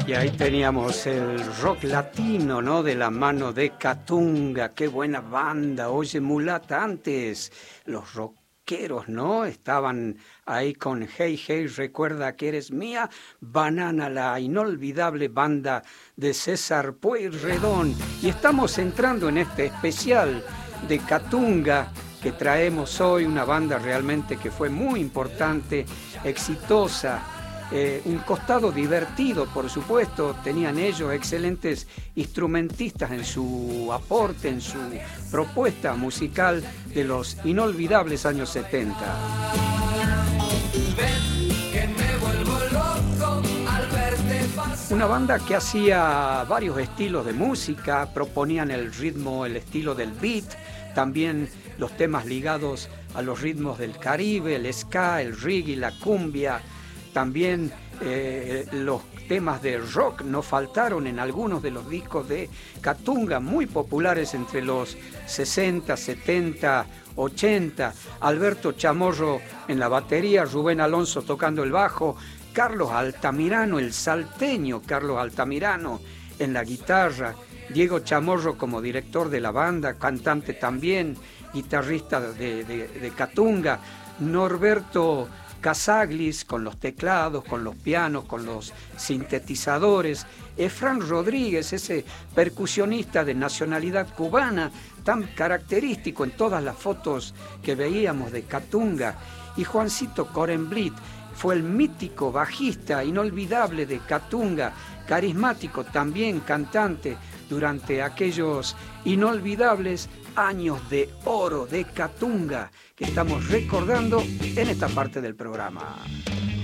Y ahí teníamos el rock latino, ¿no? De la mano de Catunga. Qué buena banda. Oye, mulata, antes los rockeros, ¿no? Estaban ahí con Hey Hey, recuerda que eres mía. Banana, la inolvidable banda de César Pueyrredón. Y estamos entrando en este especial de Catunga que traemos hoy, una banda realmente que fue muy importante, exitosa. Un costado divertido, por supuesto, tenían ellos excelentes instrumentistas en su aporte, en su propuesta musical de los inolvidables años 70. Una banda que hacía varios estilos de música, proponían el ritmo, el estilo del beat, también los temas ligados a los ritmos del Caribe, el ska, el reggae, la cumbia. También los temas de rock no faltaron en algunos de los discos de Catunga, muy populares entre los 60, 70, 80. Alberto Chamorro en la batería, Rubén Alonso tocando el bajo, Carlos Altamirano, el salteño Carlos Altamirano en la guitarra, Diego Chamorro como director de la banda, cantante también, guitarrista de Catunga, Norberto Casaglis con los teclados, con los pianos, con los sintetizadores, Efrán Rodríguez, ese percusionista de nacionalidad cubana, tan característico en todas las fotos que veíamos de Catunga, y Juancito Corenblit fue el mítico bajista inolvidable de Catunga, carismático también cantante durante aquellos inolvidables años de oro de Catunga que estamos recordando en esta parte del programa.